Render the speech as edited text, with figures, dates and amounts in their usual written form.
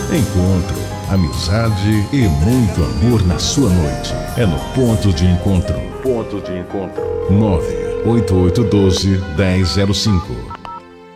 Encontro, amizade e muito amor na sua noite. É no Ponto de Encontro. Ponto de Encontro. 98812-1005